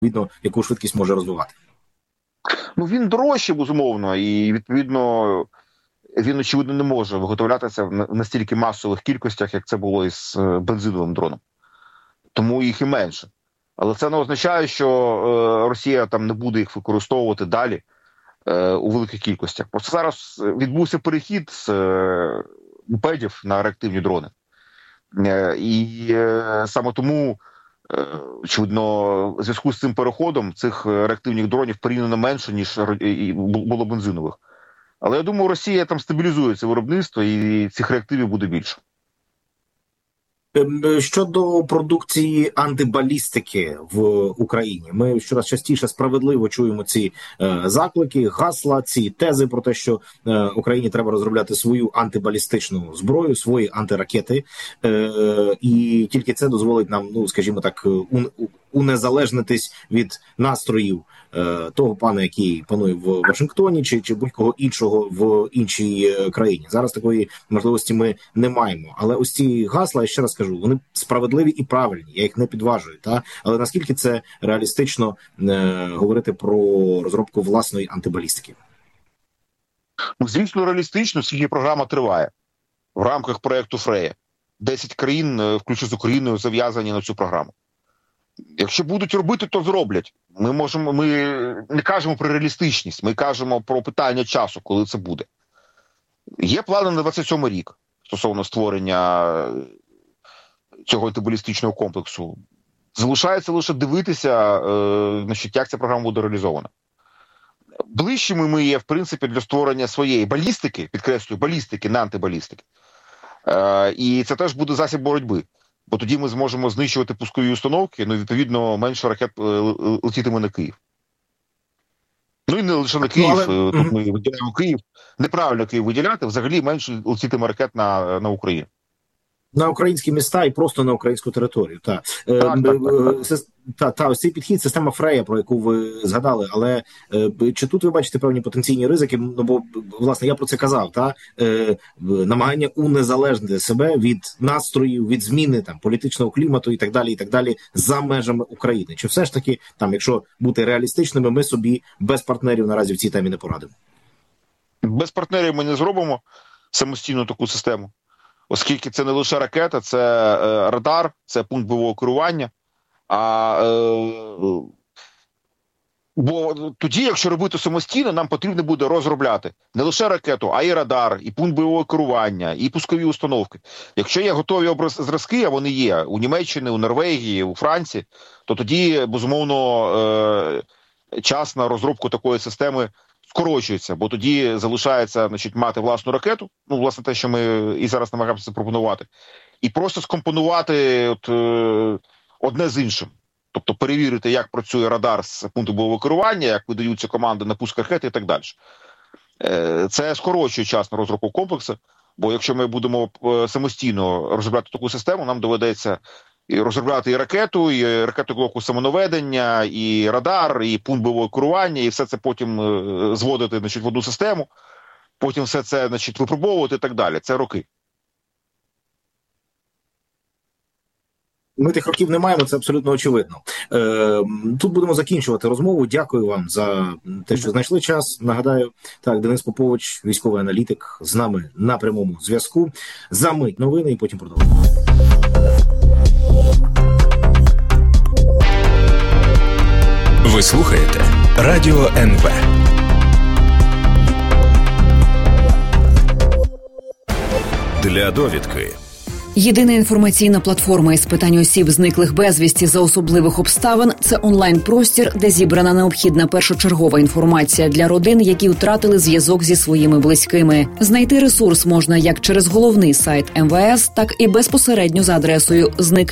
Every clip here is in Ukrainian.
відповідно, яку швидкість може розвивати? Ну, він дорожчий, безумовно, і, відповідно, він, очевидно, не може виготовлятися в настільки масових кількостях, як це було із бензиновим дроном. Тому їх і менше. Але це не означає, що Росія там не буде їх використовувати далі у великих кількостях. Просто зараз відбувся перехід з мопедів на реактивні дрони. І саме тому, очевидно, в зв'язку з цим переходом цих реактивних дронів порівняно менше, ніж було бензинових. Але я думаю, Росія там стабілізує це виробництво і цих реактивів буде більше. Щодо продукції антибалістики в Україні, ми щораз частіше справедливо чуємо ці заклики, гасла, ці тези про те, що Україні треба розробляти свою антибалістичну зброю, свої антиракети, і тільки це дозволить нам, ну, скажімо так, унезалежнитись від настроїв того пана, який панує в Вашингтоні, чи будь-кого іншого в іншій країні. Зараз такої можливості ми не маємо. Але ось ці гасла, я ще раз кажу, вони справедливі і правильні, я їх не підважую. Але наскільки це реалістично говорити про розробку власної антибалістики? Ну, звісно, реалістично, скільки програма триває. В рамках проєкту Фрея 10 країн, включно з Україною, зав'язані на цю програму. Якщо будуть робити, то зроблять. Ми не кажемо про реалістичність, ми кажемо про питання часу, коли це буде. Є плани на 27 рік стосовно створення цього антибалістичного комплексу. Залишається лише дивитися, як ця програма буде реалізована. Ближчими ми є, в принципі, для створення своєї балістики, підкреслюю, балістики, не антибалістики. І це теж буде засіб боротьби. Бо тоді ми зможемо знищувати пускові установки, ну, відповідно, менше ракет летітиме на Київ. Ну, і не лише на Київ, тут ми виділяємо Київ. Неправильно Київ виділяти, взагалі менше летітиме ракет на Україну. На українські міста і просто на українську територію. Ось цей підхід, система Фрея, про яку ви згадали, але чи тут ви бачите певні потенційні ризики? Ну, бо, власне, я про це казав, намагання унезалежнити себе від настроїв, від зміни там політичного клімату і так далі за межами України. Чи все ж таки, там, якщо бути реалістичними, ми собі без партнерів наразі в цій темі не порадимо? Без партнерів ми не зробимо самостійну таку систему. Оскільки це не лише ракета, це радар, це пункт бойового керування. Бо тоді, якщо робити самостійно, нам потрібно буде розробляти не лише ракету, а й радар, і пункт бойового керування, і пускові установки. Якщо є готові зразки, а вони є у Німеччині, у Норвегії, у Франції, то тоді, безумовно, час на розробку такої системи скорочується, бо тоді залишається, мати власну ракету, ну, власне, те, що ми і зараз намагаємося пропонувати, і просто скомпонувати одне з іншим. Тобто перевірити, як працює радар з пункту бойового керування, як видаються команди на пуск ракети і так далі. Це скорочує час на розробку комплексу, бо якщо ми будемо самостійно розробляти таку систему, нам доведеться і розробляти і ракету, і ракету блоку самонаведення, і радар, і пункт бойового керування, і все це потім зводити, в одну систему, потім все це, випробовувати і так далі. Це роки. Ми тих років не маємо, це абсолютно очевидно. Тут будемо закінчувати розмову. Дякую вам за те, що знайшли час. Нагадаю, Денис Попович, військовий аналітик, з нами на прямому зв'язку. За мить новини і потім продовжимо. Ви слухаєте Радіо НВ. Для довідки. Єдина інформаційна платформа із питань осіб, зниклих безвісті за особливих обставин – це онлайн-простір, де зібрана необхідна першочергова інформація для родин, які втратили зв'язок зі своїми близькими. Знайти ресурс можна як через головний сайт МВС, так і безпосередньо за адресою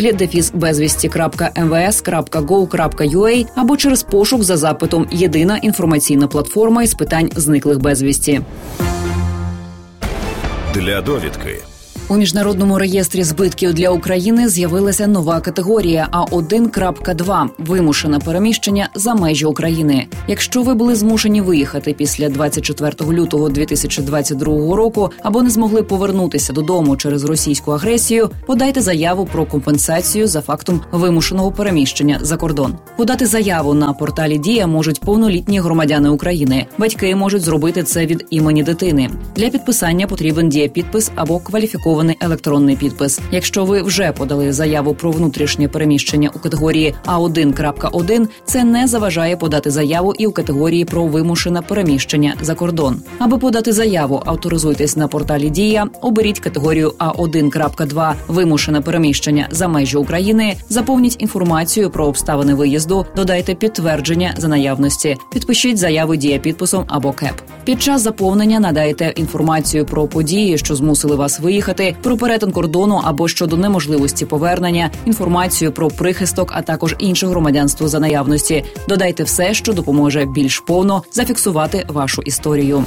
znikli-bezvісті.mvs.gov.ua або через пошук за запитом «Єдина інформаційна платформа із питань зниклих безвісті». Для довідки. У міжнародному реєстрі збитків для України з'явилася нова категорія А1.2 – вимушене переміщення за межі України. Якщо ви були змушені виїхати після 24 лютого 2022 року або не змогли повернутися додому через російську агресію, подайте заяву про компенсацію за фактом вимушеного переміщення за кордон. Подати заяву на порталі «Дія» можуть повнолітні громадяни України. Батьки можуть зробити це від імені дитини. Для підписання потрібен дієпідпис або кваліфікований електронний підпис. Якщо ви вже подали заяву про внутрішнє переміщення у категорії А1.1, це не заважає подати заяву і у категорії про вимушене переміщення за кордон. Аби подати заяву, авторизуйтесь на порталі «Дія», оберіть категорію А1.2 «Вимушене переміщення за межі України», заповніть інформацію про обставини виїзду, додайте підтвердження за наявності, підпишіть заяву дієпідписом або КЕП. Під час заповнення надайте інформацію про події, що змусили вас виїхати, про перетин кордону або щодо неможливості повернення, інформацію про прихисток, а також інше громадянство за наявності. Додайте все, що допоможе більш повно зафіксувати вашу історію.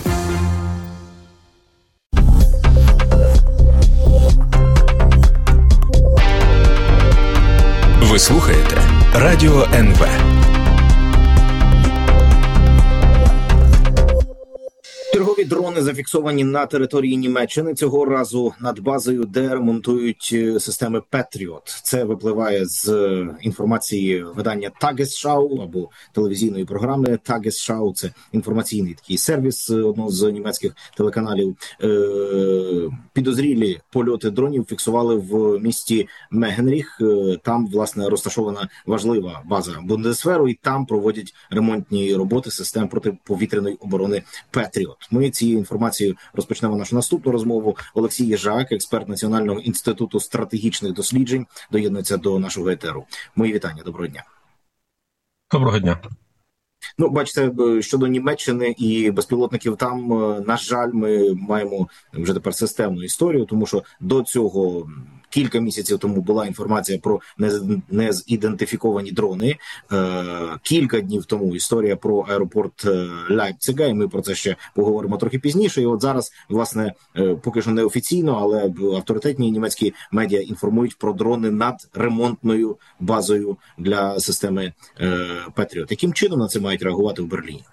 Ви слухаєте Радіо НВ. Чергові дрони зафіксовані на території Німеччини. Цього разу над базою, де ремонтують системи Patriot. Це випливає з інформації видання Tagesschau або телевізійної програми Tagesschau. Це інформаційний такий сервіс одного з німецьких телеканалів. Підозрілі польоти дронів фіксували в місті Мегенріх. Там, власне, розташована важлива база Бундесверу, і там проводять ремонтні роботи систем протиповітряної оборони Patriot. Ми цією інформацією розпочнемо нашу наступну розмову. Олексій Їжак, експерт Національного інституту стратегічних досліджень, доєднується до нашого етеру. Мої вітання, доброго дня. Доброго дня. Ну, бачите, щодо Німеччини і безпілотників там, на жаль, ми маємо вже тепер системну історію, тому що до цього кілька місяців тому була інформація про незідентифіковані дрони. Кілька днів тому історія про аеропорт Лейпцига, і ми про це ще поговоримо трохи пізніше. І от зараз, власне, поки що не офіційно, але авторитетні німецькі медіа інформують про дрони над ремонтною базою для системи Patriot. Яким чином на це мають реагувати в Берліні?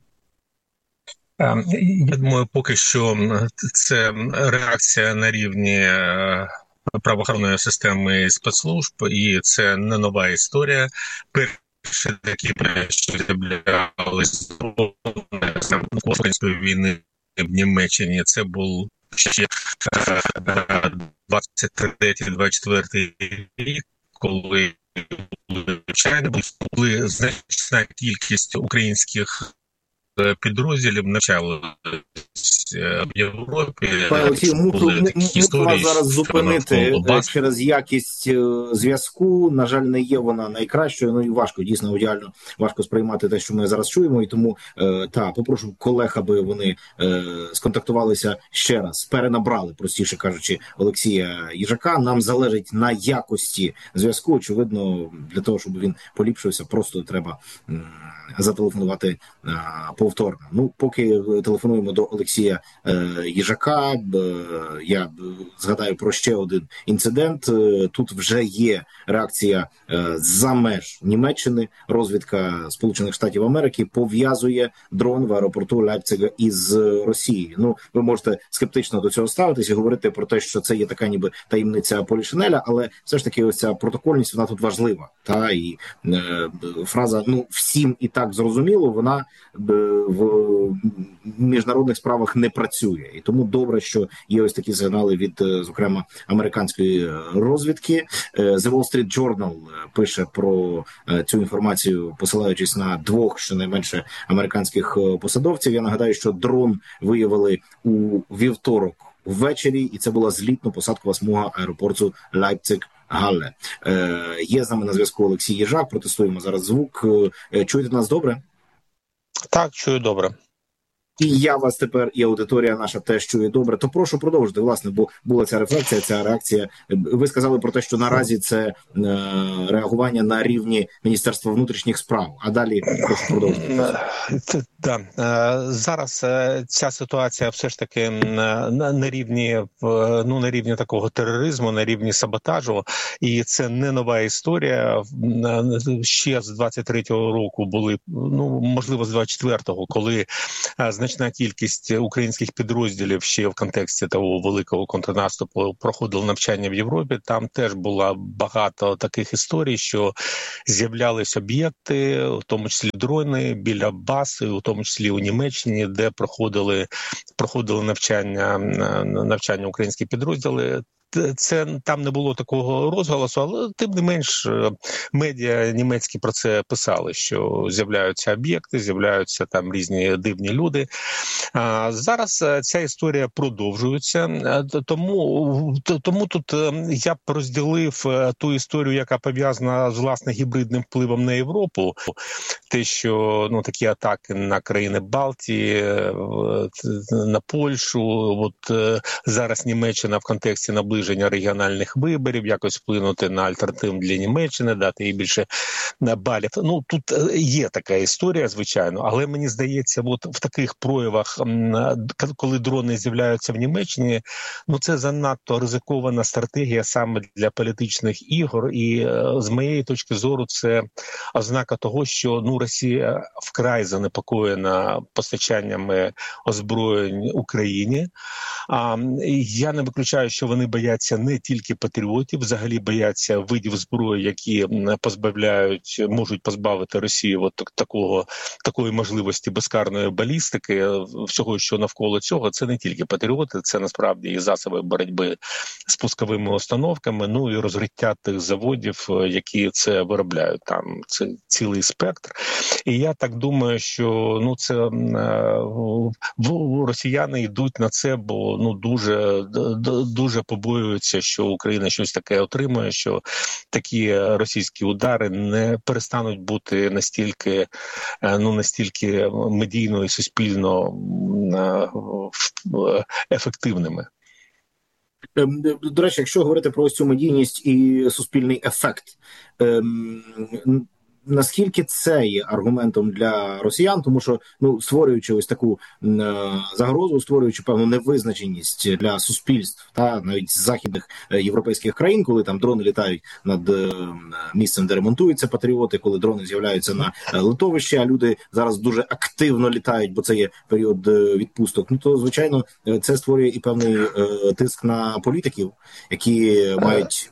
Я думаю, поки що це реакція на рівні правоохоронної системи і спецслужб, і це не нова історія. Перші такі що з'являлися української війни в Німеччині, це був ще 23-24 рік, коли були значна кількість українських підрозділів навчали в Європі. Олексій, мушу вас зараз зупинити через якість зв'язку. На жаль, не є вона найкращою, ну і важко, дійсно, аудіально важко сприймати те, що ми зараз чуємо, і тому, попрошу колег, аби вони сконтактувалися ще раз, перенабрали, простіше кажучи, Олексія Їжака. Нам залежить на якості зв'язку, очевидно, для того, щоб він поліпшився, просто треба зателефонувати повторно. Ну, поки телефонуємо до Олексія Їжака, я згадаю про ще один інцидент. Тут вже є реакція за меж Німеччини. Розвідка Сполучених Штатів Америки пов'язує дрон в аеропорту Лейпцига із Росією. Ну, ви можете скептично до цього ставитись і говорити про те, що це є така ніби таємниця Полішинеля, але все ж таки ось ця протокольність, вона тут важлива. І фраза «ну, всім і так зрозуміло», вона в міжнародних справах не працює. І тому добре, що є ось такі сигнали від, зокрема, американської розвідки. The Wall Street Journal пише про цю інформацію, посилаючись на двох, щонайменше, американських посадовців. Я нагадаю, що дрон виявили у вівторок ввечері, і це була злітно-посадкова смуга аеропорту Лейпциг-Галле. Є з нами на зв'язку Олексій Їжак, протестуємо зараз звук. Чуєте нас добре? Так, чую добре. І я вас тепер, і аудиторія наша теж чує добре. То прошу продовжити, власне, бо була ця рефлексія, ця реакція. Ви сказали про те, що наразі це реагування на рівні Міністерства внутрішніх справ. А далі прошу продовжити. Зараз ця ситуація все ж таки на рівні такого тероризму, на рівні саботажу. І це не нова історія. Ще з 23-го року були, можливо, з 24-го, коли значна кількість українських підрозділів ще в контексті того великого контрнаступу проходили навчання в Європі. Там теж було багато таких історій, що з'являлись об'єкти, в тому числі дрони, біля бази, у тому числі у Німеччині, де проходили навчання українські підрозділи. Це там не було такого розголосу, але тим не менш медіа німецькі про це писали, що з'являються об'єкти, з'являються там різні дивні люди. Зараз ця історія продовжується, тому тут я б розділив ту історію, яка пов'язана з власне гібридним впливом на Європу, те, що такі атаки на країни Балтії, на Польщу, зараз Німеччина в контексті наближення регіональних виборів, якось вплинути на альтернативу для Німеччини, дати їй більше балів. Тут є така історія, звичайно, але мені здається, в таких проявах, коли дрони з'являються в Німеччині, це занадто ризикована стратегія саме для політичних ігор, і з моєї точки зору це ознака того, що Росія вкрай занепокоєна постачаннями озброєнь Україні. Я не виключаю, що вони бояться не тільки патріотів, взагалі бояться видів зброї, які можуть позбавити Росію такої можливості безкарної балістики. Всього, що навколо цього, це не тільки патріоти, це насправді і засоби боротьби з пусковими установками, і розгриття тих заводів, які це виробляють. Там це цілий спектр. І я так думаю, що це росіяни йдуть на це, бо дуже побоюються, що Україна щось таке отримує, що такі російські удари не перестануть бути настільки медійно і суспільно ефективними. До речі, якщо говорити про ось цю медійність і суспільний ефект, наскільки це є аргументом для росіян, тому що, створюючи ось таку загрозу, створюючи певну невизначеність для суспільств, навіть з західних європейських країн, коли там дрони літають над місцем, де ремонтуються патріоти, коли дрони з'являються на литовищі, а люди зараз дуже активно літають, бо це є період відпусток, то, звичайно, це створює і певний тиск на політиків, які мають...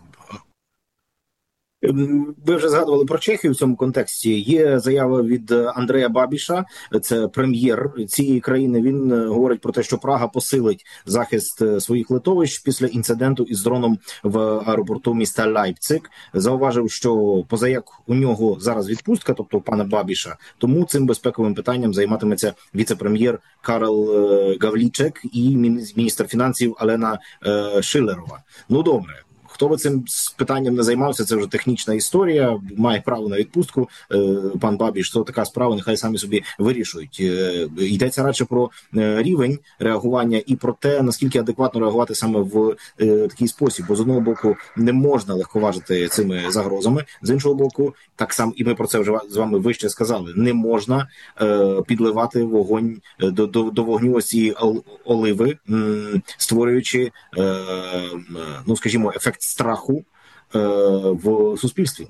Ви вже згадували про Чехію в цьому контексті. Є заява від Андрея Бабіша, це прем'єр цієї країни. Він говорить про те, що Прага посилить захист своїх литовищ після інциденту із дроном в аеропорту міста Лейпциг. Зауважив, що позаяк у нього зараз відпустка, тобто у пана Бабіша, тому цим безпековим питанням займатиметься віце-прем'єр Карл Гавлічек і міністр фінансів Алена Шилерова. Добре. Хто би цим питанням не займався, це вже технічна історія, має право на відпустку, пан Бабіш, то така справа, нехай самі собі вирішують. Йдеться радше про рівень реагування і про те, наскільки адекватно реагувати саме в такий спосіб. Бо з одного боку не можна легковажити цими загрозами, з іншого боку, так само, і ми про це вже з вами вище сказали, не можна підливати вогонь до вогню ось цієї оливи, створюючи, скажімо, ефект страху в суспільстві.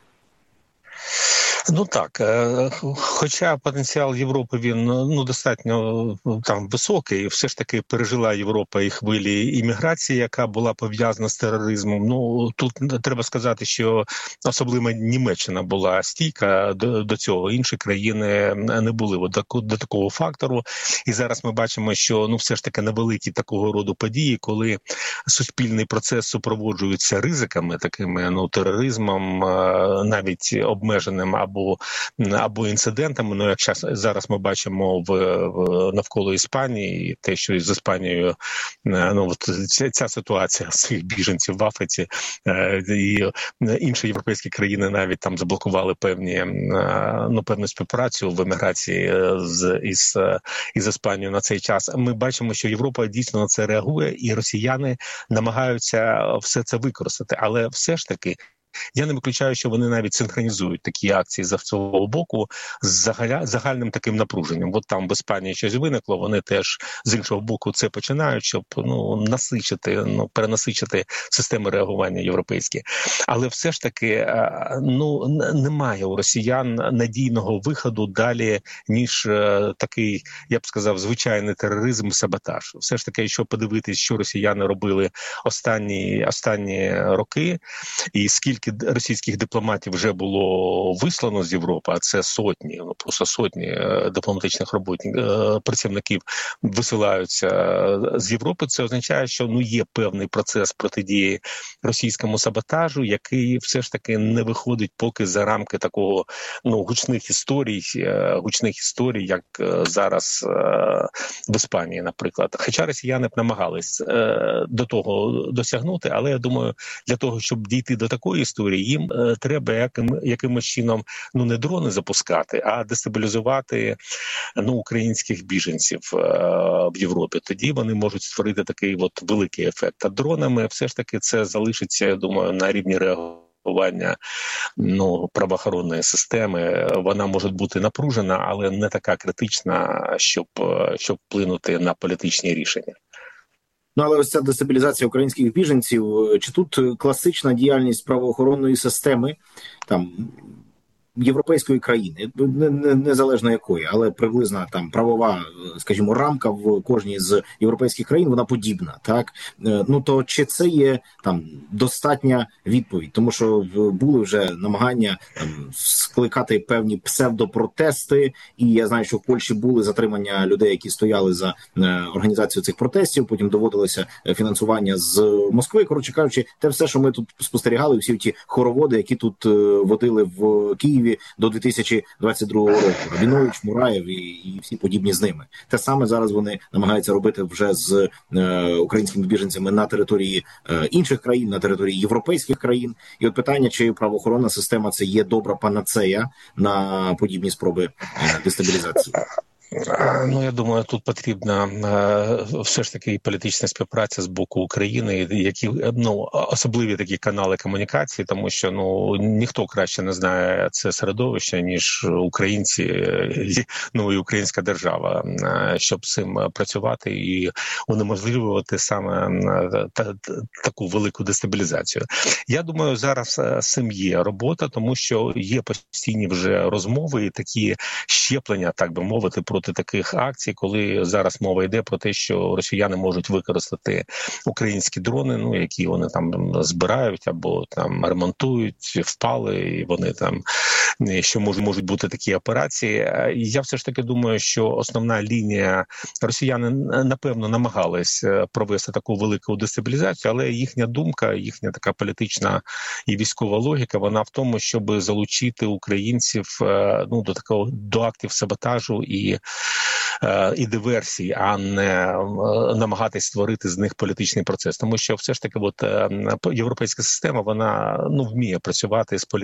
Так, хоча потенціал Європи він достатньо там високий, все ж таки пережила Європа і хвилі імміграції, яка була пов'язана з тероризмом. Тут треба сказати, що особливо Німеччина була стійка до цього, інші країни не були до такого фактору. І зараз ми бачимо, що все ж таки невеликі такого роду події, коли суспільний процес супроводжується ризиками такими, тероризмом, навіть обмеженим або або інцидентами. Ну, як зараз ми бачимо навколо Іспанії, те, що з Іспанією, ця ситуація своїх біженців в Африці, і інші європейські країни навіть там заблокували певну співпрацю в еміграції із Іспанією на цей час. Ми бачимо, що Європа дійсно на це реагує, і росіяни намагаються все це використати. Але все ж таки, я не виключаю, що вони навіть синхронізують такі акції з свого боку з загальним таким напруженням. От там в Іспанії щось виникло, вони теж з іншого боку це починають, щоб перенасичити системи реагування європейські. Але все ж таки немає у росіян надійного виходу далі, ніж такий, я б сказав, звичайний тероризм, саботаж. Все ж таки, якщо подивитись, що росіяни робили останні роки, і скільки російських дипломатів вже було вислано з Європи, а це просто сотні дипломатичних працівників висилаються з Європи, це означає, що є певний процес протидії російському саботажу, який все ж таки не виходить поки за рамки такого гучних історій, як зараз в Іспанії, наприклад. Хоча росіяни б намагались до того досягнути, але я думаю, для того, щоб дійти до такої історії, їм треба якимось чином не дрони запускати, а дестабілізувати українських біженців в Європі. Тоді вони можуть створити такий великий ефект. А дронами все ж таки це залишиться, я думаю, на рівні реагування правоохоронної системи. Вона може бути напружена, але не така критична, щоб вплинути на політичні рішення. Але ось ця дестабілізація українських біженців, чи тут класична діяльність правоохоронної системи, європейської країни, незалежно якої, але приблизна правова, скажімо, рамка в кожній з європейських країн, вона подібна, так? То чи це є достатня відповідь? Тому що були вже намагання скликати певні псевдопротести, і я знаю, що в Польщі були затримання людей, які стояли за організацію цих протестів, потім доводилося фінансування з Москви. Коротше кажучи, те все, що ми тут спостерігали, всі ті хороводи, які тут водили в Києві до 2022 року. Рабінович, Мураєв і всі подібні з ними. Те саме зараз вони намагаються робити вже з українськими біженцями на території інших країн, на території європейських країн. І от питання, чи правоохоронна система це є добра панацея на подібні спроби дестабілізації? Я думаю, тут потрібна все ж таки політична співпраця з боку України, які особливі такі канали комунікації, тому що ніхто краще не знає це середовище, ніж українці, і українська держава, щоб з цим працювати і унеможливувати саме таку велику дестабілізацію. Я думаю, зараз з цим є робота, тому що є постійні вже розмови і такі щеплення, так би мовити, проти таких акцій, коли зараз мова йде про те, що росіяни можуть використати українські дрони, які вони там збирають або там ремонтують, впали, і вони там, що можуть бути такі операції. Я все ж таки думаю, що основна лінія, росіяни, напевно, намагались провести таку велику дестабілізацію, але їхня думка, їхня така політична і військова логіка, вона в тому, щоб залучити українців до актів саботажу і диверсій, а не намагатись створити з них політичний процес. Тому що все ж таки європейська система, вона вміє працювати з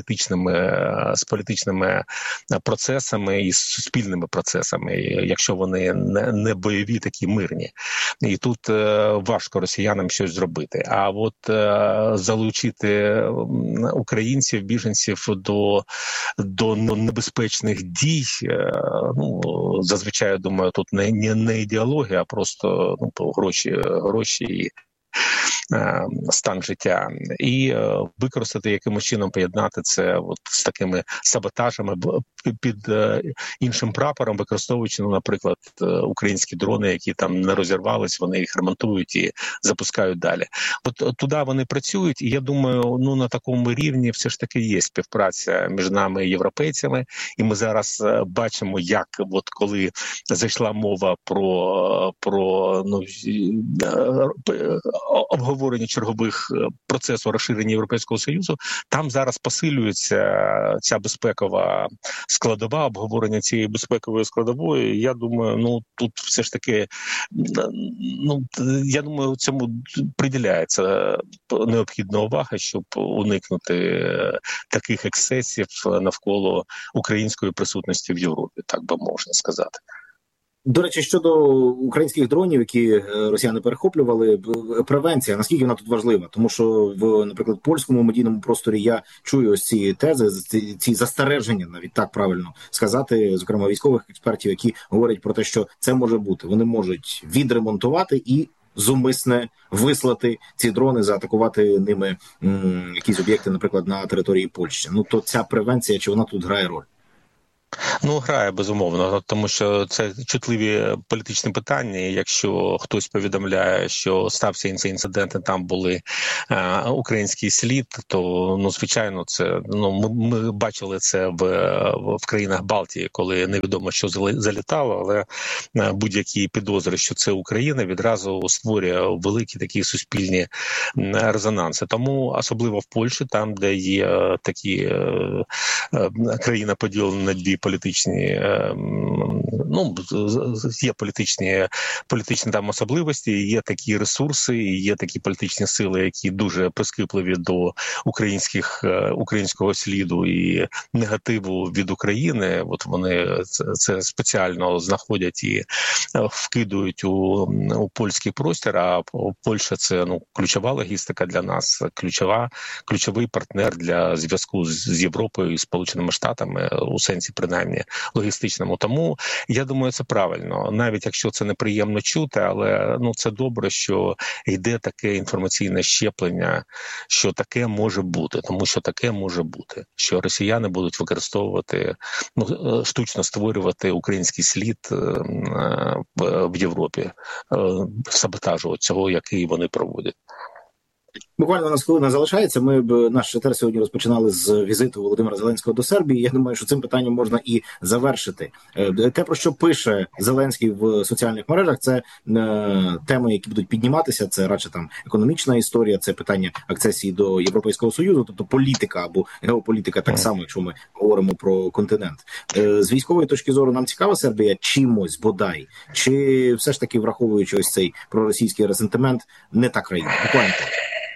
політичними процесами і з суспільними процесами, якщо вони не бойові, такі мирні. І тут важко росіянам щось зробити. А залучити українців, біженців до небезпечних дій, зазвичай, я думаю, тут не ідеологія, а просто гроші і стан життя, і використати якимось чином, поєднати це з такими саботажами під іншим прапором, використовуючи, наприклад, українські дрони, які там не розірвались, вони їх ремонтують і запускають далі. Туди вони працюють, і я думаю, на такому рівні все ж таки є співпраця між нами і європейцями, і ми зараз бачимо, як коли зайшла мова про обговоренні чергових процесу розширення Європейського Союзу, там зараз посилюється ця безпекова складова, обговорення цієї безпекової складової. Я думаю, тут все ж таки, я думаю, цьому приділяється необхідна увага, щоб уникнути таких ексцесів навколо української присутності в Європі, так би можна сказати. До речі, щодо українських дронів, які росіяни перехоплювали, превенція, наскільки вона тут важлива? Тому що в, наприклад, польському медійному просторі я чую ось ці тези, ці застереження, навіть так правильно сказати, зокрема військових експертів, які говорять про те, що це може бути. Вони можуть відремонтувати і зумисне вислати ці дрони, заатакувати ними якісь об'єкти, наприклад, на території Польщі. То ця превенція, чи вона тут грає роль? Грає, безумовно, тому що це чутливі політичні питання. Якщо хтось повідомляє, що стався цей інцидент, і там були український слід, то, звичайно, це, ми бачили це в країнах Балтії, коли невідомо, що залітало, але будь-які підозри, що це Україна, відразу створює великі такі суспільні резонанси. Тому, особливо в Польщі, там, де є такі країна поділена на дві політичні, є політичні там особливості, є такі ресурси, є такі політичні сили, які дуже прискіпливі до українського сліду і негативу від України. От вони це спеціально знаходять і вкидують у польський простір, а Польща – це ключова логістика для нас, ключовий партнер для зв'язку з Європою і Сполученими Штатами, у сенсі принаймні логістичному. Тому я думаю, це правильно, навіть якщо це неприємно чути, але це добре, що йде таке інформаційне щеплення, що таке може бути, тому що таке може бути, що росіяни будуть використовувати, штучно створювати український слід в Європі, саботажу цього, який вони проводять. Буквально у нас хвилина залишається. Ми наш етер сьогодні розпочинали з візиту Володимира Зеленського до Сербії. Я думаю, що цим питанням можна і завершити. Те, про що пише Зеленський в соціальних мережах, це теми, які будуть підніматися. Це радше там економічна історія, це питання акцесії до Європейського Союзу, тобто політика або геополітика, так само, якщо ми говоримо про континент. З військової точки зору нам цікава Сербія чимось, бодай, чи все ж таки, враховуючи ось цей проросійський ресентимент, не та країна? Буквально так.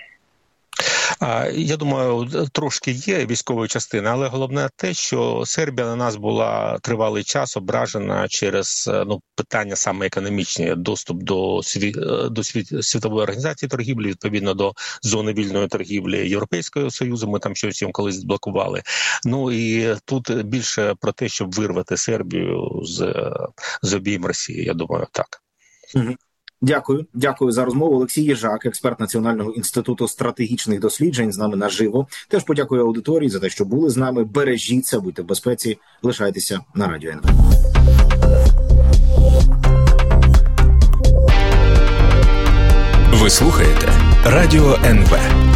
Я думаю, трошки є військової частини, але головне те, що Сербія на нас була тривалий час ображена через питання саме економічні, доступ до Світової організації торгівлі, відповідно до зони вільної торгівлі Європейського Союзу, ми там щось їм колись блокували. І тут більше про те, щоб вирвати Сербію з обійм Росії, я думаю, так. Дякую за розмову. Олексій Єжак, експерт Національного інституту стратегічних досліджень, з нами наживо. Теж подякую аудиторії за те, що були з нами. Бережіться, будьте в безпеці, лишайтеся на Радіо НВ. Ви слухаєте Радіо НВ.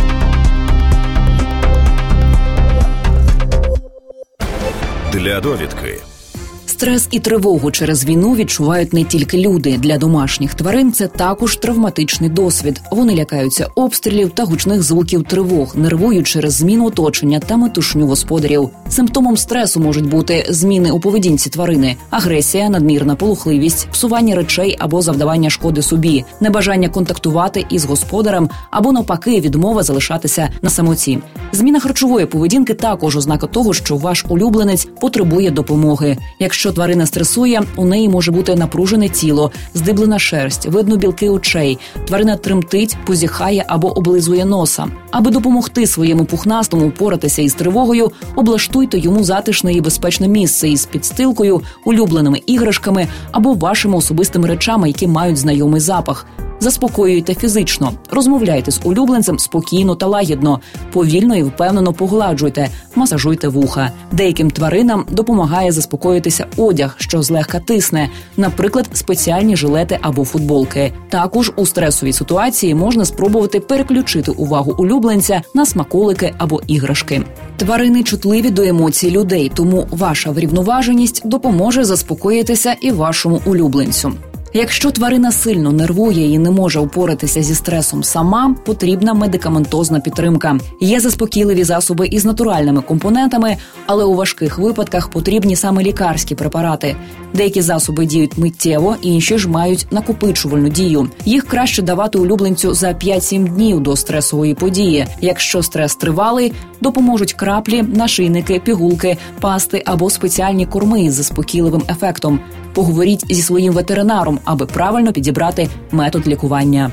Для довідки. Стрес і тривогу через війну відчувають не тільки люди. Для домашніх тварин це також травматичний досвід. Вони лякаються обстрілів та гучних звуків тривог, нервують через зміну оточення та метушню господарів. Симптомом стресу можуть бути зміни у поведінці тварини, агресія, надмірна полухливість, псування речей або завдавання шкоди собі, небажання контактувати із господарем або навпаки відмова залишатися на самоті. Зміна харчової поведінки також ознака того, що ваш улюбленець потребує допомоги. Якщо тварина стресує, у неї може бути напружене тіло, здиблена шерсть, видно білки очей, тварина тремтить, позіхає або облизує носа. Аби допомогти своєму пухнастому впоратися із тривогою, облаштуйте йому затишне і безпечне місце із підстилкою, улюбленими іграшками або вашими особистими речами, які мають знайомий запах. Заспокоюйте фізично, розмовляйте з улюбленцем спокійно та лагідно, повільно і впевнено погладжуйте, масажуйте вуха. Деяким тваринам допомагає заспокоїтися одяг, що злегка тисне, наприклад, спеціальні жилети або футболки. Також у стресовій ситуації можна спробувати переключити увагу улюбленця на смаколики або іграшки. Тварини чутливі до емоцій людей, тому ваша врівноваженість допоможе заспокоїтися і вашому улюбленцю. Якщо тварина сильно нервує і не може впоратися зі стресом сама, потрібна медикаментозна підтримка. Є заспокійливі засоби із натуральними компонентами, але у важких випадках потрібні саме лікарські препарати. Деякі засоби діють миттєво, інші ж мають накопичувальну дію. Їх краще давати улюбленцю за 5-7 днів до стресової події. Якщо стрес тривалий, допоможуть краплі, нашийники, пігулки, пасти або спеціальні корми із заспокійливим ефектом. Поговоріть зі своїм ветеринаром, аби правильно підібрати метод лікування.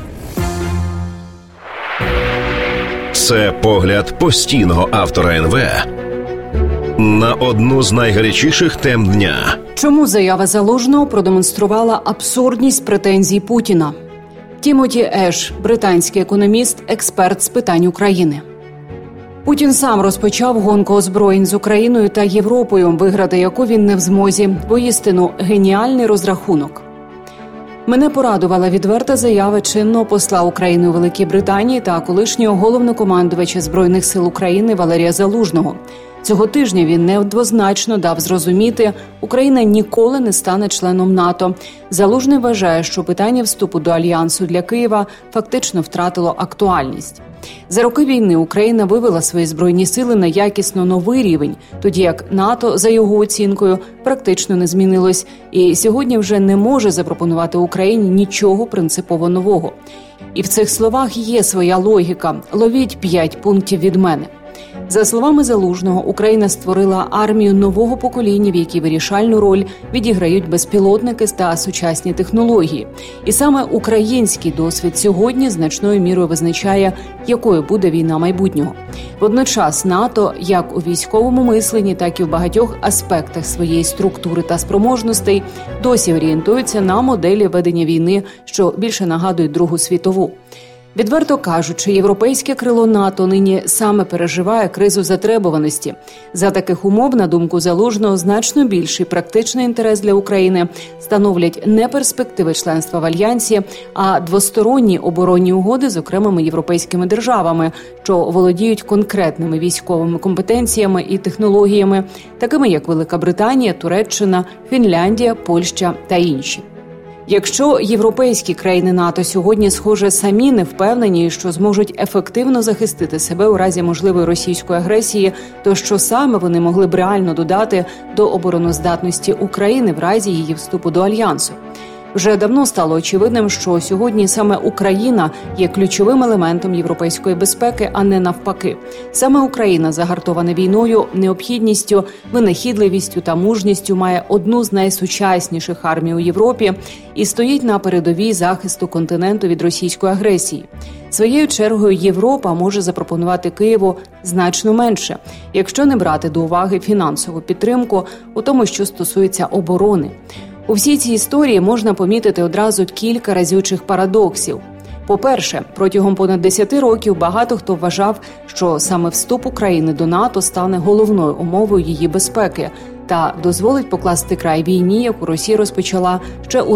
Це погляд постійного автора НВ на одну з найгарячіших тем дня. Чому заява Залужного продемонструвала абсурдність претензій Путіна? Тімоті Еш, британський економіст, експерт з питань України. Путін сам розпочав гонку озброєнь з Україною та Європою, виграти яку він не в змозі. Воістину геніальний розрахунок. Мене порадувала відверта заява чинного посла України у Великій Британії та колишнього головнокомандувача Збройних сил України Валерія Залужного. Цього тижня він неоднозначно дав зрозуміти, Україна ніколи не стане членом НАТО. Залужний вважає, що питання вступу до Альянсу для Києва фактично втратило актуальність. За роки війни Україна вивела свої збройні сили на якісно новий рівень, тоді як НАТО, за його оцінкою, практично не змінилось і сьогодні вже не може запропонувати Україні нічого принципово нового. І в цих словах є своя логіка. Ловіть 5 пунктів від мене. За словами Залужного, Україна створила армію нового покоління, в якій вирішальну роль відіграють безпілотники та сучасні технології. І саме український досвід сьогодні значною мірою визначає, якою буде війна майбутнього. Водночас НАТО, як у військовому мисленні, так і в багатьох аспектах своєї структури та спроможностей, досі орієнтуються на моделі ведення війни, що більше нагадують Другу світову. Відверто кажучи, європейське крило НАТО нині саме переживає кризу затребуваності. За таких умов, на думку Залужного, значно більший практичний інтерес для України становлять не перспективи членства в Альянсі, а двосторонні оборонні угоди з окремими європейськими державами, що володіють конкретними військовими компетенціями і технологіями, такими як Велика Британія, Туреччина, Фінляндія, Польща та інші. Якщо європейські країни НАТО сьогодні, схоже, самі не впевнені, що зможуть ефективно захистити себе у разі можливої російської агресії, то що саме вони могли б реально додати до обороноздатності України в разі її вступу до Альянсу? Вже давно стало очевидним, що сьогодні саме Україна є ключовим елементом європейської безпеки, а не навпаки. Саме Україна, загартована війною, необхідністю, винахідливістю та мужністю, має одну з найсучасніших армій у Європі і стоїть на передовій захисту континенту від російської агресії. Своєю чергою Європа може запропонувати Києву значно менше, якщо не брати до уваги фінансову підтримку у тому, що стосується оборони. У всій цій історії можна помітити одразу кілька разючих парадоксів. По-перше, протягом понад 10 років багато хто вважав, що саме вступ України до НАТО стане головною умовою її безпеки та дозволить покласти край війні, яку Росія розпочала ще у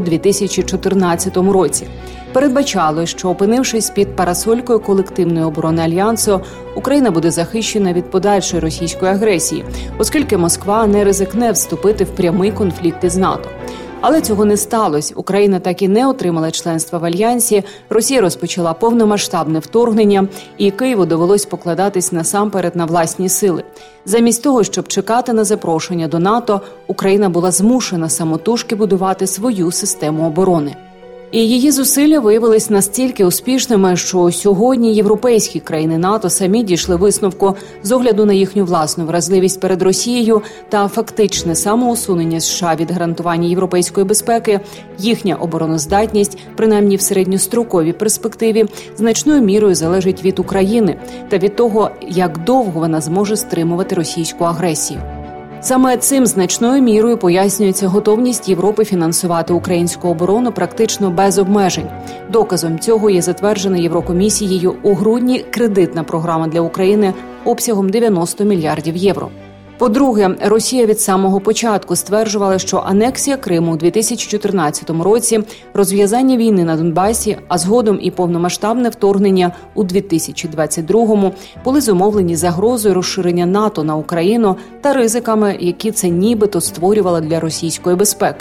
2014 році. Передбачало, що, опинившись під парасолькою колективної оборони Альянсу, Україна буде захищена від подальшої російської агресії, оскільки Москва не ризикне вступити в прямий конфлікт із НАТО. Але цього не сталося. Україна так і не отримала членства в Альянсі, Росія розпочала повномасштабне вторгнення, і Києву довелось покладатись насамперед на власні сили. Замість того, щоб чекати на запрошення до НАТО, Україна була змушена самотужки будувати свою систему оборони. І її зусилля виявились настільки успішними, що сьогодні європейські країни НАТО самі дійшли висновку з огляду на їхню власну вразливість перед Росією та фактичне самоусунення США від гарантування європейської безпеки, їхня обороноздатність, принаймні в середньостроковій перспективі, значною мірою залежить від України та від того, як довго вона зможе стримувати російську агресію. Саме цим значною мірою пояснюється готовність Європи фінансувати українську оборону практично без обмежень. Доказом цього є затверджена Єврокомісією у грудні кредитна програма для України обсягом 90 мільярдів євро. По-друге, Росія від самого початку стверджувала, що анексія Криму у 2014 році, розв'язання війни на Донбасі, а згодом і повномасштабне вторгнення у 2022-му були зумовлені загрозою розширення НАТО на Україну та ризиками, які це нібито створювало для російської безпеки.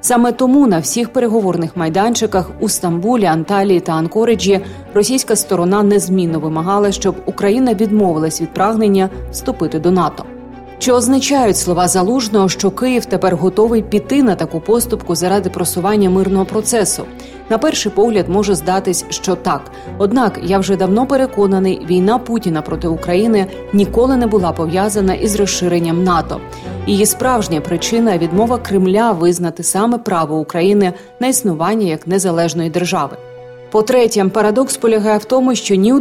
Саме тому на всіх переговорних майданчиках у Стамбулі, Анталії та Анкориджі російська сторона незмінно вимагала, щоб Україна відмовилась від прагнення вступити до НАТО. Чи означають слова Залужного, що Київ тепер готовий піти на таку поступку заради просування мирного процесу? На перший погляд може здатись, що так. Однак я вже давно переконаний, війна Путіна проти України ніколи не була пов'язана із розширенням НАТО. Її справжня причина – відмова Кремля визнати саме право України на існування як незалежної держави. По-третє, парадокс полягає в тому, що ні у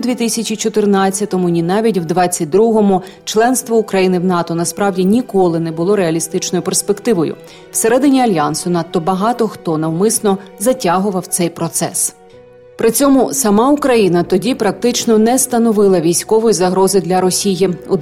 2014-му, ні навіть в 2022-му членство України в НАТО насправді ніколи не було реалістичною перспективою. Всередині Альянсу надто багато хто навмисно затягував цей процес. При цьому сама Україна тоді практично не становила військової загрози для Росії. У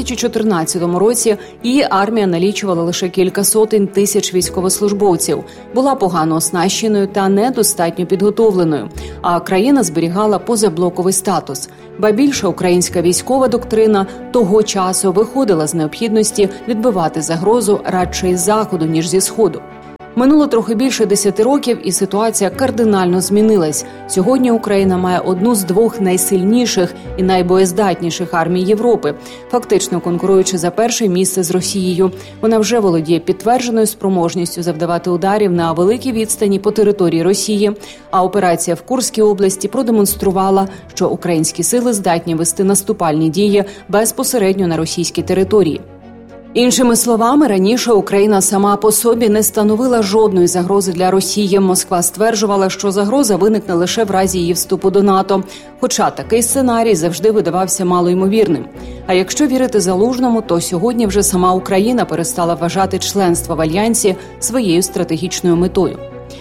2014 році її армія налічувала лише кілька сотень тисяч військовослужбовців, була погано оснащеною та недостатньо підготовленою, а країна зберігала позаблоковий статус. Ба більше, українська військова доктрина того часу виходила з необхідності відбивати загрозу радше із Заходу, ніж зі Сходу. Минуло трохи більше 10 років, і ситуація кардинально змінилась. Сьогодні Україна має одну з двох найсильніших і найбоєздатніших армій Європи, фактично конкуруючи за перше місце з Росією. Вона вже володіє підтвердженою спроможністю завдавати ударів на великій відстані по території Росії, а операція в Курській області продемонструвала, що українські сили здатні вести наступальні дії безпосередньо на російській території. Іншими словами, раніше Україна сама по собі не становила жодної загрози для Росії. Москва стверджувала, що загроза виникне лише в разі її вступу до НАТО. Хоча такий сценарій завжди видавався малоймовірним. А якщо вірити Залужному, то сьогодні вже сама Україна перестала вважати членство в Альянсі своєю стратегічною метою.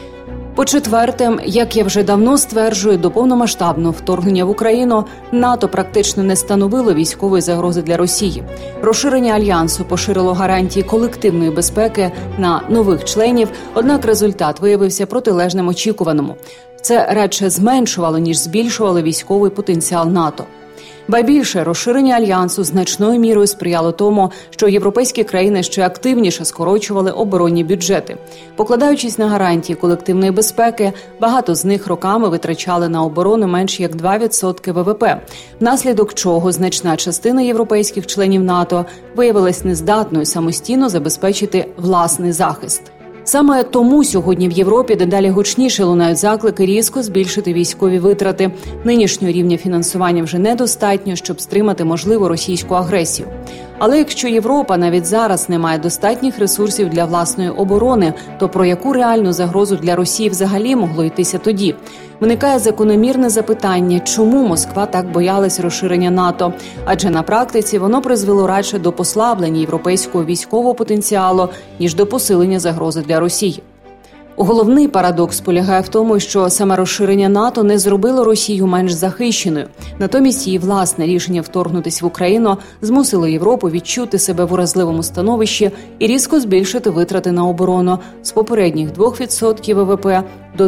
По-четверте, як я вже давно стверджую, до повномасштабного вторгнення в Україну НАТО практично не становило військової загрози для Росії. Розширення Альянсу поширило гарантії колективної безпеки на нових членів, однак результат виявився протилежним очікуваному. Це радше зменшувало, ніж збільшувало військовий потенціал НАТО. Ба більше, розширення Альянсу значною мірою сприяло тому, що європейські країни ще активніше скорочували оборонні бюджети. Покладаючись на гарантії колективної безпеки, багато з них роками витрачали на оборону менш як 2% ВВП, внаслідок чого значна частина європейських членів НАТО виявилась нездатною самостійно забезпечити власний захист. Саме тому сьогодні в Європі дедалі гучніше лунають заклики різко збільшити військові витрати. Нинішнього рівня фінансування вже недостатньо, щоб стримати можливу російську агресію. Але якщо Європа навіть зараз не має достатніх ресурсів для власної оборони, то про яку реальну загрозу для Росії взагалі могло йтися тоді? Виникає закономірне запитання, чому Москва так боялась розширення НАТО? Адже на практиці воно призвело радше до послаблення європейського військового потенціалу, ніж до посилення загрози для Росії. Головний парадокс полягає в тому, що саме розширення НАТО не зробило Росію менш захищеною. Натомість її власне рішення вторгнутись в Україну змусило Європу відчути себе в уразливому становищі і різко збільшити витрати на оборону з попередніх 2% ВВП до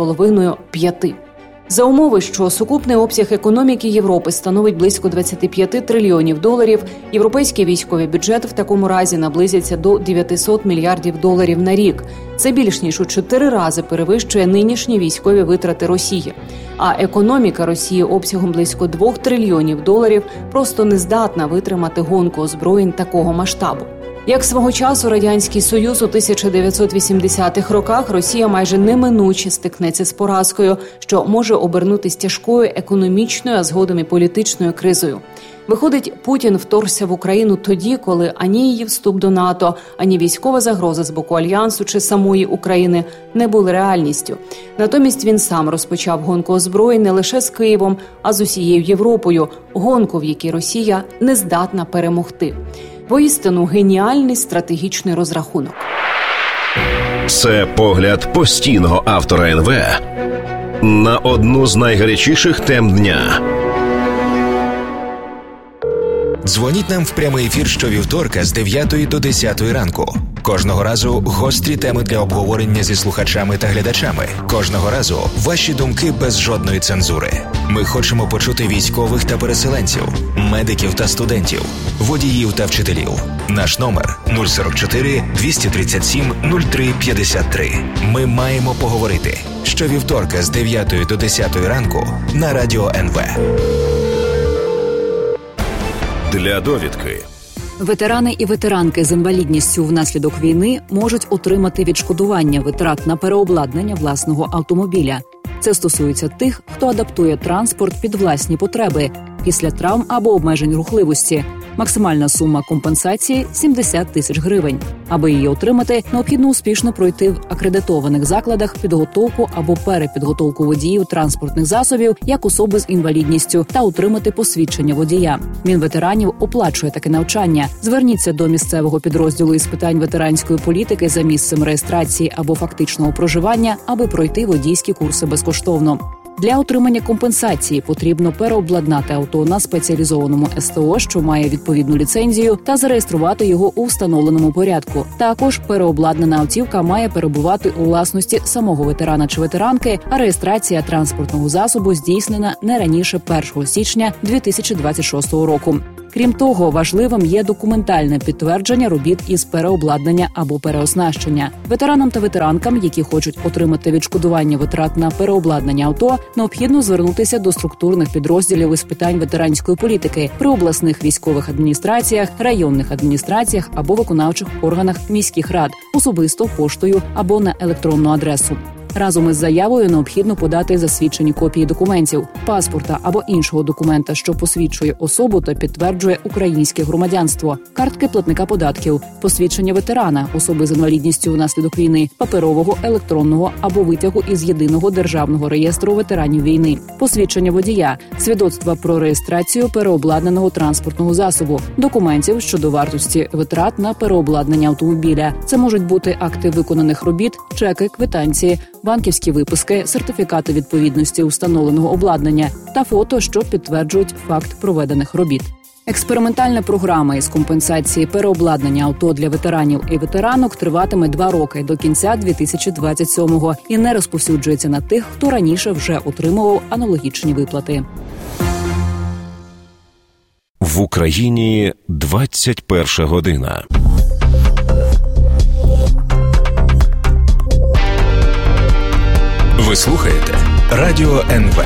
3,5–5%. За умови, що сукупний обсяг економіки Європи становить близько 25 трильйонів доларів, європейський військовий бюджет в такому разі наблизиться до 900 мільярдів доларів на рік. Це більш ніж у 4 рази перевищує нинішні військові витрати Росії. А економіка Росії обсягом близько 2 трильйонів доларів просто не здатна витримати гонку озброєнь такого масштабу. Як свого часу Радянський Союз у 1980-х роках, Росія майже неминуче стикнеться з поразкою, що може обернутися тяжкою економічною, а згодом і політичною кризою. Виходить, Путін вторгся в Україну тоді, коли ані її вступ до НАТО, ані військова загроза з боку Альянсу чи самої України не були реальністю. Натомість він сам розпочав гонку озброєнь не лише з Києвом, а з усією Європою, гонку, в якій Росія не здатна перемогти. Воістину геніальний стратегічний розрахунок. Це погляд постійного автора НВ на одну з найгарячіших тем дня. Дзвоніть нам в прямий ефір щовівторка з 9 до 10 ранку. Кожного разу гострі теми для обговорення зі слухачами та глядачами. Кожного разу ваші думки без жодної цензури. Ми хочемо почути військових та переселенців, медиків та студентів, водіїв та вчителів. Наш номер 044 237 03 53. Ми маємо поговорити. Щовівторка з 9 до 10 ранку на Радіо НВ. Для довідки. Ветерани і ветеранки з інвалідністю внаслідок війни можуть отримати відшкодування витрат на переобладнання власного автомобіля. Це стосується тих, хто адаптує транспорт під власні потреби після травм або обмежень рухливості. Максимальна сума компенсації – 70 тисяч гривень. Аби її отримати, необхідно успішно пройти в акредитованих закладах підготовку або перепідготовку водіїв транспортних засобів як особи з інвалідністю та отримати посвідчення водія. Мінветеранів оплачує таке навчання. Зверніться до місцевого підрозділу із питань ветеранської політики за місцем реєстрації або фактичного проживання, аби пройти водійські курси безкоштовно. Для отримання компенсації потрібно переобладнати авто на спеціалізованому СТО, що має відповідну ліцензію, та зареєструвати його у встановленому порядку. Також переобладнана автівка має перебувати у власності самого ветерана чи ветеранки, а реєстрація транспортного засобу здійснена не раніше 1 січня 2026 року. Крім того, важливим є документальне підтвердження робіт із переобладнання або переоснащення. Ветеранам та ветеранкам, які хочуть отримати відшкодування витрат на переобладнання авто, необхідно звернутися до структурних підрозділів із питань ветеранської політики при обласних військових адміністраціях, районних адміністраціях або виконавчих органах міських рад, особисто поштою або на електронну адресу. Разом із заявою необхідно подати засвідчені копії документів, паспорта або іншого документа, що посвідчує особу та підтверджує українське громадянство, картки платника податків, посвідчення ветерана, особи з інвалідністю внаслідок війни, паперового, електронного або витягу із єдиного державного реєстру ветеранів війни, посвідчення водія, свідоцтва про реєстрацію переобладнаного транспортного засобу, документів щодо вартості витрат на переобладнання автомобіля. Це можуть бути акти виконаних робіт, чеки, квитанції, банківські виписки, сертифікати відповідності установленого обладнання та фото, що підтверджують факт проведених робіт. Експериментальна програма із компенсації переобладнання авто для ветеранів і ветеранок триватиме 2 роки до кінця 2027-го і не розповсюджується на тих, хто раніше вже отримував аналогічні виплати. В Україні 21 година. Ви слухаєте Радіо НВ.